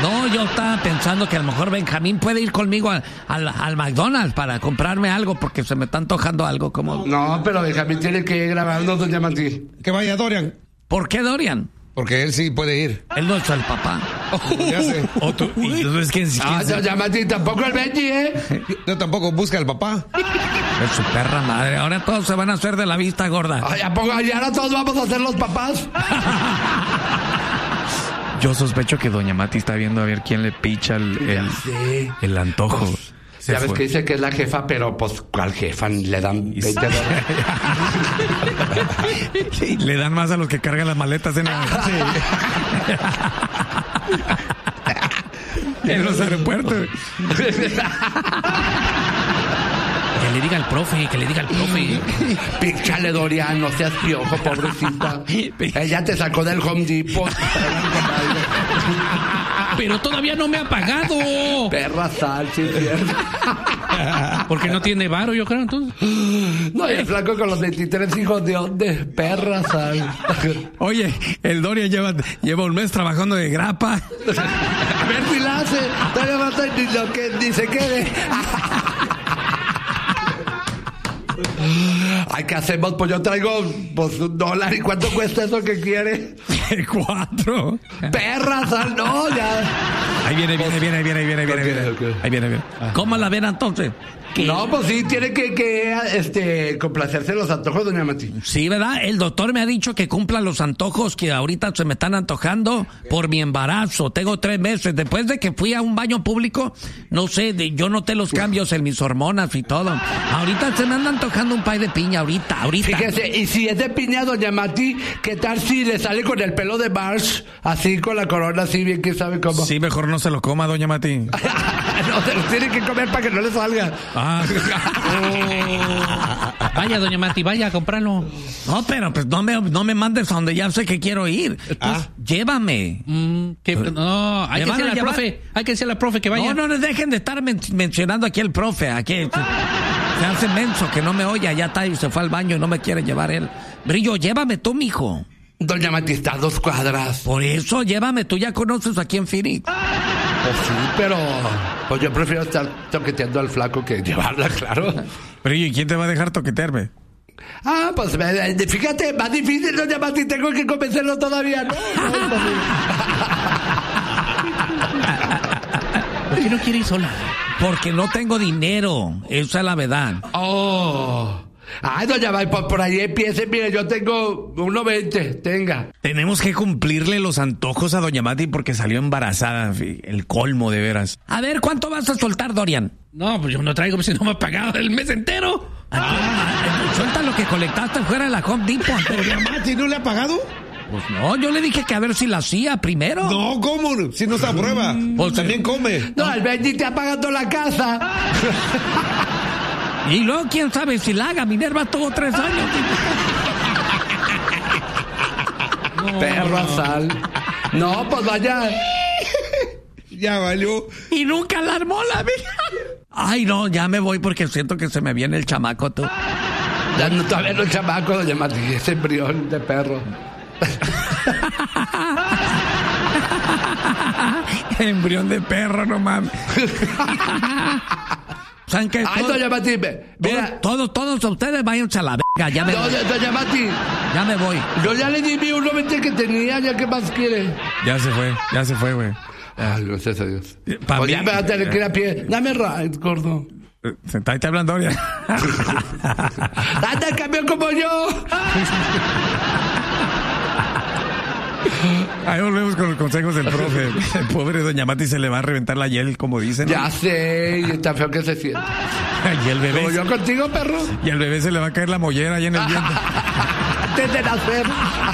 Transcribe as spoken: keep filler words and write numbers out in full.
No, yo estaba pensando que a lo mejor Benjamín puede ir conmigo a, al, al McDonald's para comprarme algo porque se me está antojando algo como... No, pero Benjamín tiene que ir grabando, doña Mati. Que vaya Dorian. ¿Por qué Dorian? Porque él sí puede ir. Él no es el papá. Oh, ya sé. O tú, y tú es que, Ah, doña Mati, tampoco el Benji, ¿eh? Yo, yo tampoco busca al papá. Es su perra madre. Ahora todos se van a hacer de la vista gorda. Ay, ¿a poco? ¿Y ahora todos vamos a ser los papás? Yo sospecho que doña Mati está viendo a ver quién le picha el, el, Sí. el antojo. Pues, Se ya ves fue. que dice que es la jefa, pero pues, ¿cuál jefa? Le dan veinte dólares. Sí, le dan más a los que cargan las maletas en, el, en los aeropuertos. Que le diga al profe, que le diga al profe. Píchale, Dorian, no seas piojo, pobrecita. Ella te sacó del Home Depot. Pero todavía no me ha pagado. Perra sal, sí, es cierto. Porque no tiene varo, yo creo, entonces. No, y el flaco con los veintitrés hijos de dónde. Perra sal. Oye, el Dorian lleva, lleva un mes trabajando de grapa. A ver si la hace. Todavía no está ni lo que ni se quede. Ay, ¿qué hacemos? Pues yo traigo pues un dólar. ¿Y cuánto cuesta eso que quiere? Cuatro. Perra sal, no, ya. Ahí viene, viene, viene, ahí viene, ahí viene, ahí viene, ahí viene. Ok, ok. Ahí viene, viene. ¿Cómo la ven entonces? ¿Qué? No, pues sí, tiene que, que este, complacerse los antojos, doña Mati. Sí, ¿verdad? El doctor me ha dicho que cumpla los antojos que ahorita se me están antojando por mi embarazo. Tengo tres meses. Después de que fui a un baño público, no sé, de, yo noté los cambios en mis hormonas y todo. Ahorita se me anda antojando un pay de piña, ahorita, ahorita. Fíjese, y si es de piña, doña Mati, ¿qué tal si le sale con el pelo de Marsh? Así, con la corona, así, bien que sabe cómo. Sí, mejor no se lo coma, doña Mati. No, se lo tiene que comer para que no le salga. Ah. Vaya, doña Mati, vaya a comprarlo. No, pero pues no me, no me mandes a donde ya sé que quiero ir. Pues, llévame. Mm, que, no, hay ¿Me que van a decirle al llevar? profe, hay que decirle al profe que vaya. No, no, no dejen de estar men- mencionando aquí el profe. Aquí se hace menso que no me oye. Ya está y se fue al baño y no me quiere llevar él. Brillo, llévame tú, mijo. Doña Mati está a dos cuadras. Por eso, llévame. Tú ya conoces aquí en Phoenix. Pues sí, pero pues yo prefiero estar toqueteando al flaco que llevarla, claro. Pero ¿y quién te va a dejar toquetearme? Ah, pues eh, fíjate, más difícil, doña Mati, tengo que convencerlo todavía, ¿no? No, pues, ¿Por qué no quiere ir sola? Porque no tengo dinero. Esa es la verdad. oh. Ay, doña Mati, por, por ahí empiece, mire, yo tengo uno veinte, tenga. Tenemos que cumplirle los antojos a doña Mati porque salió embarazada. El colmo, de veras. A ver, ¿cuánto vas a soltar, Dorian? No, pues yo no traigo, pues si no me ha pagado el mes entero. Ah, suelta lo que colectaste fuera de la Home Depot. ¿Doña Mati no le ha pagado? Pues no, yo le dije que a ver si la hacía primero. No, ¿cómo? Si no se aprueba. Pues, También come. No, el Benji te ha pagado la casa. Y luego, quién sabe si la haga. Minerva tuvo tres años. No, perra sal. No, pues vaya. Ya valió. Y nunca la armó la vieja. Ay, no, ya me voy porque siento que se me viene el chamaco, tú. Ya no, todavía no es chamaco, doña Mati, es embrión de perro. Embrión de perro, no mames. ¿Saben qué? Ay, Todo- doña Mati, mira. Todos, todos, todos ustedes váyanse a la verga. Ya me voy. Doña, doña Mati, Ya me voy. yo ya le di mi uno veinte que tenía, ya qué más quiere. Ya se fue, ya se fue, güey. Ay, gracias a Dios. Pa' Pues mí- ya me va a tener que ir a pie. Dame ride, gordo. Sentate te hablando, Dorian. Anda, cambio como yo. Ahí volvemos con los consejos del profe. El pobre doña Mati se le va a reventar la hiel, como dicen. Ya sé, y está feo que se siente. Y el bebé. Como yo contigo, perro. Y al bebé se le va a caer la mollera ahí en el viento. Antes de nacer.